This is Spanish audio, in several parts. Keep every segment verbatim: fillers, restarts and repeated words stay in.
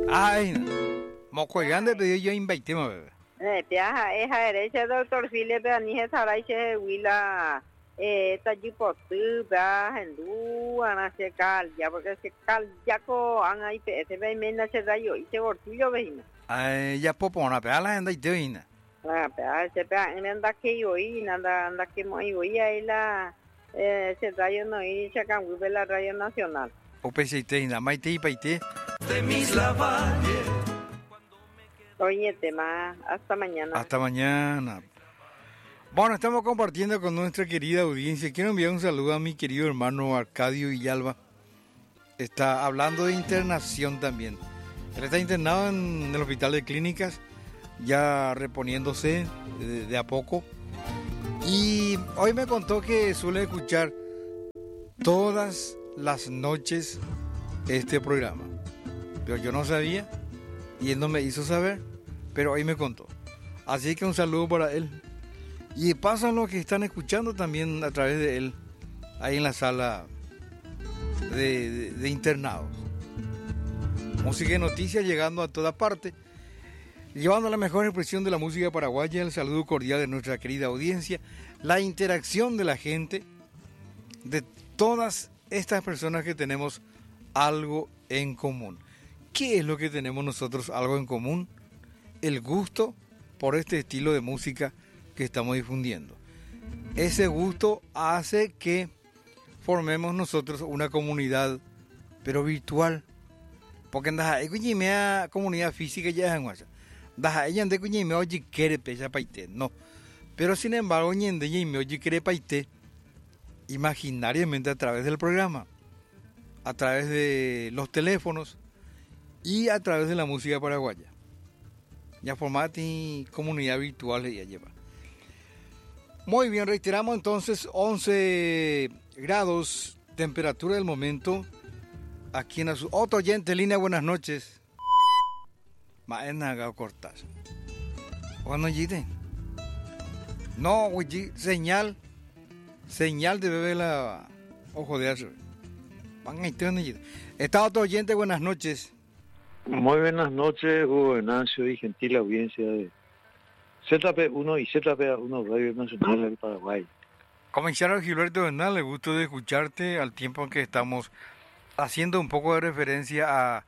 Ay, moco grande pedido yo invité, bebé. Eh, piaja, esa derecha, doctor File, pero ni esa hora se huila, eh, tajipotu, piaja, hindú, ana se cal, ya, porque se cal, ya co, ana y pe, se ve mena se rayo, y se bortullo, vejina. Ay, ya popona, pero la gente te oína. Ah, piaja, se piaja, en anda que yo oí, anda, anda que mo yo oí, ahí la, eh, se rayo no oí, se cambió la radio nacional. O pesite, ina, maite y paite. De mis lavalles. Oye, tema, hasta mañana. Hasta mañana. Bueno, estamos compartiendo con nuestra querida audiencia. Quiero enviar un saludo a mi querido hermano Arcadio Villalba. Está hablando de internación también. Él está internado en el hospital de clínicas, ya reponiéndose de, de a poco. Y hoy me contó que suele escuchar todas las noches este programa. Pero yo no sabía y él no me hizo saber, pero hoy me contó. Así que un saludo para él. Y pasan los que están escuchando también a través de él, ahí en la sala de, de, de internados. Música y noticias llegando a toda parte, llevando la mejor expresión de la música paraguaya, el saludo cordial de nuestra querida audiencia, la interacción de la gente, de todas estas personas que tenemos algo en común. ¿Qué es lo que tenemos nosotros algo en común? El gusto por este estilo de música que estamos difundiendo. Ese gusto hace que formemos nosotros una comunidad, pero virtual. Porque ndaja ekuñimea comunidad física ya es en WhatsApp. Ndaja ella ande kuñimea oye quiere pesa paite. No. Pero sin embargo, ñende ñime oye quiere paite imaginariamente a través del programa, a través de los teléfonos y a través de la música paraguaya. Ya formate comunidad virtual ya lleva. Muy bien, reiteramos entonces once grados, temperatura del momento. Aquí en Azul. Otro oyente, línea, buenas noches. Maena Gao Cortaz. Bueno, Gide. No, güey, señal. Señal de bebé la ojo de azul. Van a ir. Está otro oyente, buenas noches. Muy buenas noches, Hugo Venancio y gentil audiencia de Z P uno y Z P uno Radio Nacional del Paraguay. Comisario Gilberto Bernal, le gusto de escucharte al tiempo en que estamos haciendo un poco de referencia a,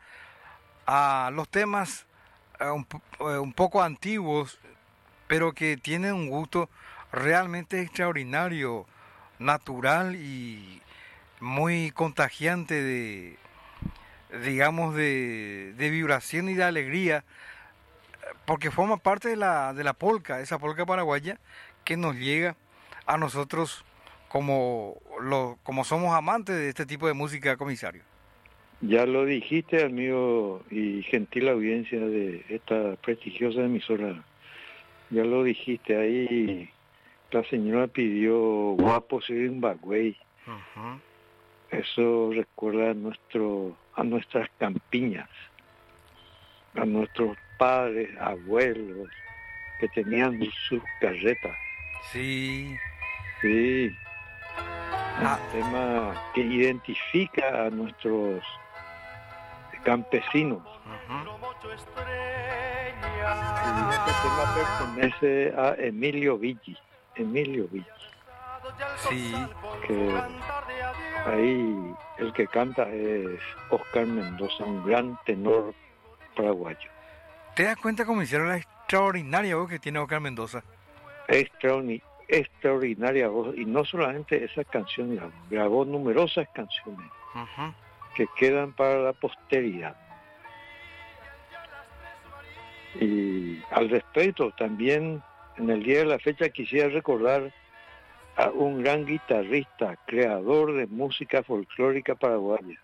a los temas a un, un poco antiguos, pero que tienen un gusto realmente extraordinario, natural y muy contagiante de, digamos, de, de vibración y de alegría, porque forma parte de la, de la polca, esa polca paraguaya que nos llega a nosotros como, lo, como somos amantes de este tipo de música, comisario. Ya lo dijiste, amigo y gentil audiencia de esta prestigiosa emisora. Ya lo dijiste, ahí la señora pidió Guapo Zimbabue. Uh-huh. Eso recuerda a, nuestro, a nuestras campiñas, a nuestros padres, abuelos, que tenían sus carretas. Sí. Sí. Ah. Un tema que identifica a nuestros campesinos. Uh-huh. Y este tema pertenece a Emilio Villi. Emilio Villi. Sí. Que ahí el que canta es Oscar Mendoza, un gran tenor paraguayo. ¿Te das cuenta, comisario, la extraordinaria voz que tiene Oscar Mendoza? Extraordinaria. extraordinaria voz, y no solamente esa canción, grabó, grabó numerosas canciones uh-huh. que quedan para la posteridad. Y al respecto, también en el día de la fecha quisiera recordar a un gran guitarrista, creador de música folclórica paraguaya,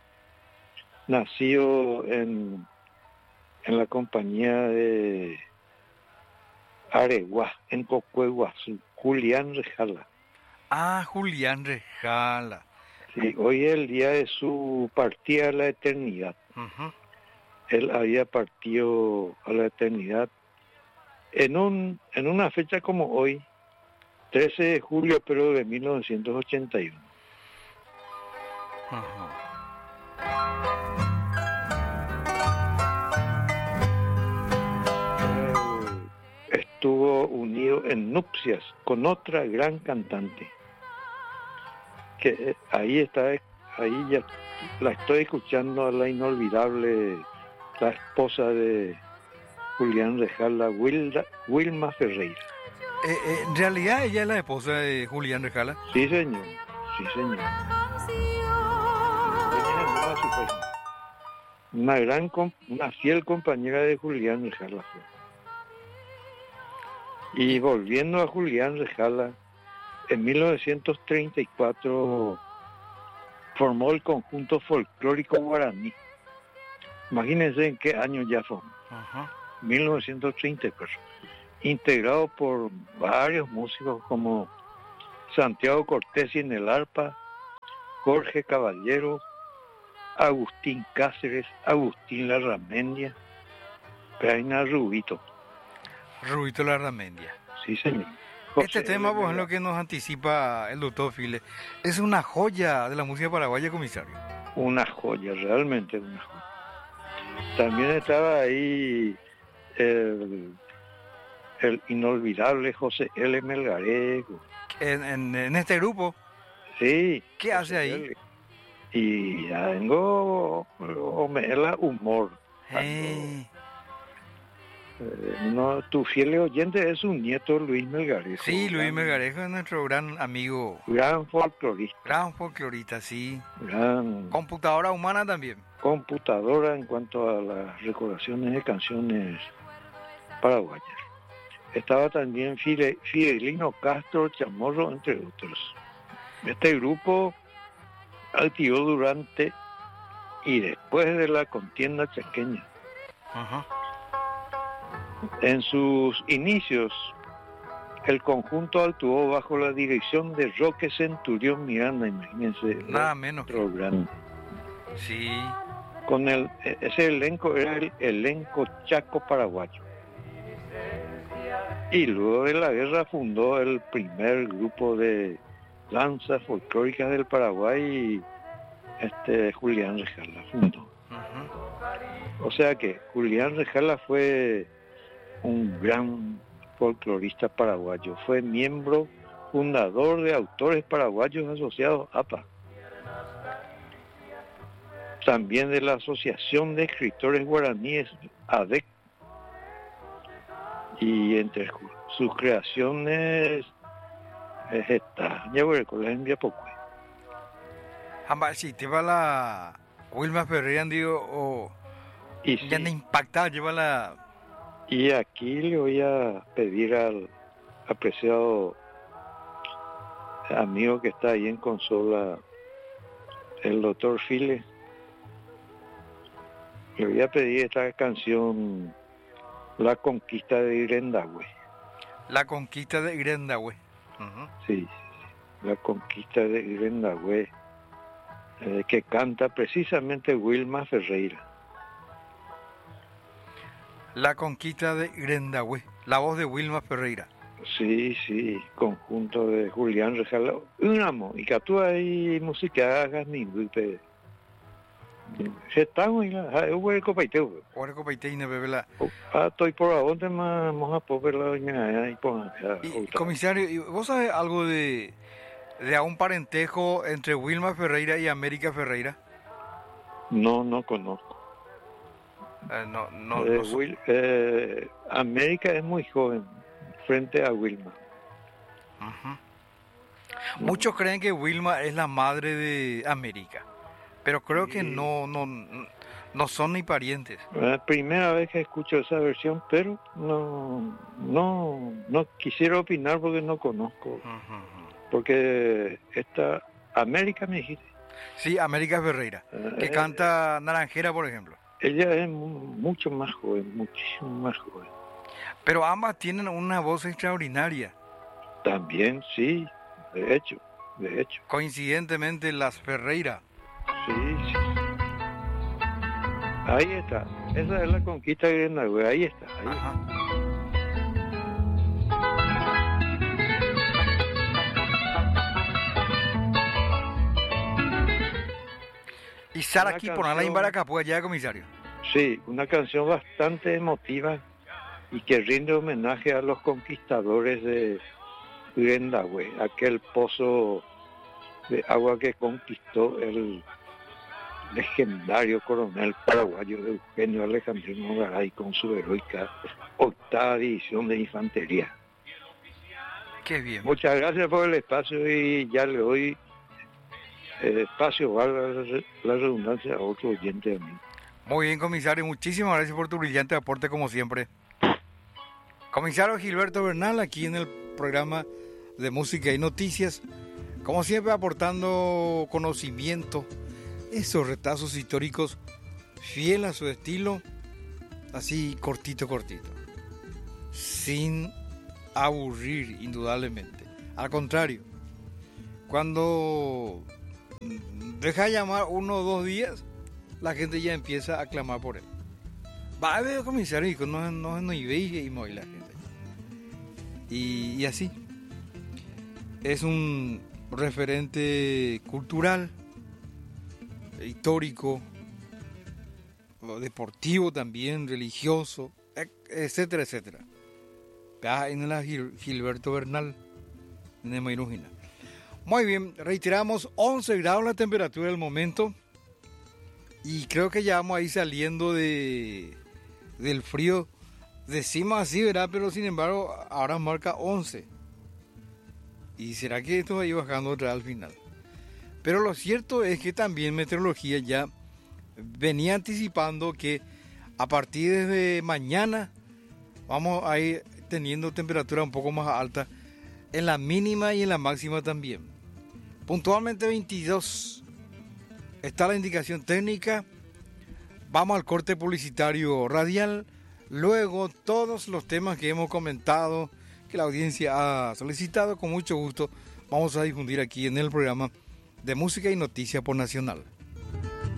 nacido en, en la compañía de Areguá, en Cocueguazú, Julián Rejala. Ah, Julián Rejala. Sí, hoy es el día de su partida a la eternidad. Uh-huh. Él había partido a la eternidad en un en una fecha como hoy, trece de julio, pero de mil novecientos ochenta y uno. Uh-huh. en nupcias con otra gran cantante. Que eh, ahí está, ahí ya la estoy escuchando a la inolvidable, la esposa de Julián Rejala, Wilda, Wilma Ferreira. Eh, eh, en realidad ella es la esposa de Julián Rejala. Sí, señor, sí, señor. Una gran, una fiel compañera de Julián Rejala fue. Y volviendo a Julián Rejala, en mil novecientos treinta y cuatro formó el conjunto folclórico guaraní. Imagínense en qué año ya formó. Ajá. mil novecientos treinta y cuatro. Integrado por varios músicos como Santiago Cortés en el arpa, Jorge Caballero, Agustín Cáceres, Agustín Larramendia, Pereina Rubito. Rubito Larramendia. Sí, señor. Este tema, pues, es lo que nos anticipa el doctor File. Es una joya de la música paraguaya, comisario. Una joya, realmente una joya. También estaba ahí el, el inolvidable José L. Melgarejo. En, en, en este grupo. Sí. ¿Qué hace ahí? L. Y ya vengo, Omela Humor. Eh. Eh, no, tu fiel oyente es un nieto, Luis Melgarejo. Sí, Luis Melgarejo es nuestro gran amigo. Gran folclorista. Gran folclorista, sí. Gran computadora humana también. Computadora en cuanto a las recordaciones de canciones paraguayas. Estaba también Fide, Fidelino Castro Chamorro, entre otros. Este grupo activó durante y después de la contienda chaqueña. Ajá. En sus inicios, el conjunto actuó bajo la dirección de Roque Centurión Miranda, imagínense. Nada menos. Otro gran. Sí. Con el, ese elenco era el elenco chaco paraguayo. Y luego de la guerra fundó el primer grupo de danzas folclóricas del Paraguay, este Julián Rejala fundó. Uh-huh. O sea que Julián Rejala fue un gran folclorista paraguayo, fue miembro fundador de Autores Paraguayos Asociados, A P A, también de la Asociación de Escritores Guaraníes, A D E C, y entre sus creaciones es esta, ya voy a recordar en Viapocue. Ambas, si te va la Wilma Ferreira, digo, o y ya sí. no impacta, lleva la... Y aquí le voy a pedir al apreciado amigo que está ahí en consola, el doctor File, le voy a pedir esta canción, La Conquista de Irendahue. La Conquista de Irendahue. Uh-huh. Sí, La Conquista de Irendahue, eh, que canta precisamente Wilma Ferreira. La Conquista de Irendahue, la voz de Wilma Ferreira. Sí, sí, conjunto de Julián Rejala. Unamo, y que tú ahí música hagas ni pe. Estamos en la huele copaiteo. Huele copaiteo y bebela. Ah, estoy por ahora más vamos a poder la doña y por. Comisario, ¿vos sabés algo de de un parentesco entre Wilma Ferreira y América Ferreira? No, no conozco. Eh, no, no, eh, no so... Will, eh, América es muy joven frente a Wilma. Uh-huh. No. Muchos creen que Wilma es la madre de América, pero creo sí. que no, no, no son ni parientes. La primera vez que escucho esa versión, pero no, no, no quisiera opinar porque no conozco. Uh-huh. Porque esta América me dijiste. Sí, América Ferreira, que eh, canta Naranjera, por ejemplo. Ella es mucho más joven, muchísimo más joven. Pero ambas tienen una voz extraordinaria. También, sí, de hecho, de hecho. Coincidentemente, las Ferreira. Sí, sí. Ahí está. Esa es la conquista de Irendahue. Ahí está. Ahí Ajá. está. Y Sara aquí por la Imbaracapuá, ya, comisario. Sí, una canción bastante emotiva y que rinde homenaje a los conquistadores de Urendahue, aquel pozo de agua que conquistó el legendario coronel paraguayo Eugenio Alejandrino Garay con su heroica octava división de infantería. Qué bien. Muchas gracias por el espacio y ya le doy el espacio, valga la redundancia, a otro oyente de mí. Muy bien, comisario, muchísimas gracias por tu brillante aporte como siempre. Comisario Gilberto Bernal, aquí en el programa de Música y Noticias, como siempre aportando conocimiento, esos retazos históricos, fiel a su estilo, así cortito, cortito, sin aburrir indudablemente. Al contrario, cuando deja llamar uno o dos días, la gente ya empieza a clamar por él. Va a ver, comisario, no, no, no y la gente. Y, y así. Es un referente cultural, histórico, deportivo también, religioso, etcétera, etcétera. Acá en la Gil, Gilberto Bernal, en el Mayrujina. Muy bien, reiteramos, once grados la temperatura del momento. Y creo que ya vamos a ir saliendo de, del frío. Decimos así, ¿verdad? Pero sin embargo, ahora marca once. ¿Y será que esto va a ir bajando otra vez al final? Pero lo cierto es que también Meteorología ya venía anticipando que a partir de mañana vamos a ir teniendo temperatura un poco más alta en la mínima y en la máxima también. Puntualmente veintidós. Está la indicación técnica. Vamos al corte publicitario radial. Luego todos los temas que hemos comentado, que la audiencia ha solicitado, con mucho gusto vamos a difundir aquí en el programa de Música y Noticias por Nacional.